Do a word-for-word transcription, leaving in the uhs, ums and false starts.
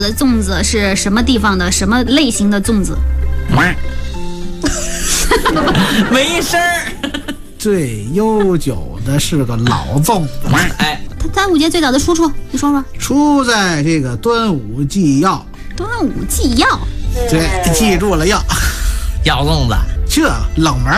的粽子是什么地方的什么类型的粽子？ 没声儿。 最悠久的是个老粽子， 哎， 它端午节最早的出处，你说说。 出在这个端午祭药。 端午祭药， 对，记住了药。 药粽子， 这冷门